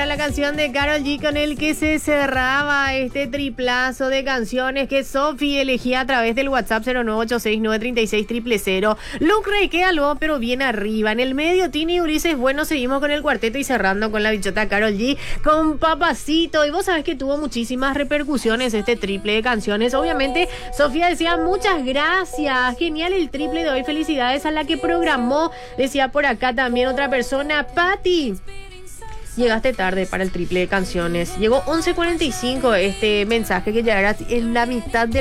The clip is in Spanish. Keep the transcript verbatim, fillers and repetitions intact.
era la canción de Karol G con el que se cerraba este triplazo de canciones que Sofi elegía a través del WhatsApp cero nueve ocho seis nueve tres seis cero cero cero. Luke Rey queda luego, pero bien arriba. En el medio, Tini y Ulises. Bueno, seguimos con el cuarteto y cerrando con la bichota Karol G con Papacito. Y vos sabés que tuvo muchísimas repercusiones este triple de canciones. Obviamente, Sofía decía muchas gracias. Genial el triple de hoy. Felicidades a la que programó. Decía por acá también otra persona, Patti. Llegaste tarde para el triple de canciones. Llegó once cuarenta y cinco este mensaje que ya era en la mitad de